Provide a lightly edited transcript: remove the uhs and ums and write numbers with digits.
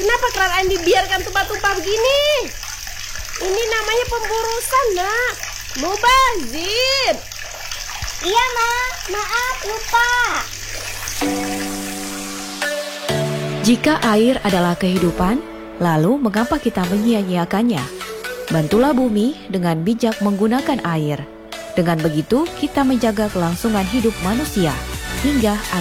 Kenapa keran air dibiarkan tumpah-tumpah begini? Ini namanya pemborosan, Nak. Mubazir. Iya, Ma. Maaf, lupa. Jika air adalah kehidupan, lalu mengapa kita menyia-nyiakannya? Bantulah bumi dengan bijak menggunakan air. Dengan begitu, kita menjaga kelangsungan hidup manusia hingga